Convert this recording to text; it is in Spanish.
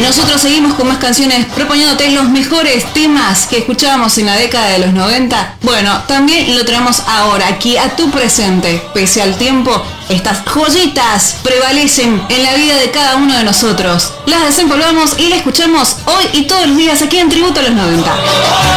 nosotros seguimos con más canciones proponiéndote los mejores temas que escuchábamos en la década de los 90. Bueno, también lo traemos ahora aquí a tu presente. Pese al tiempo, estas joyitas prevalecen en la vida de cada uno de nosotros. Las desempolvamos y las escuchamos hoy y todos los días aquí en Tributo a los 90.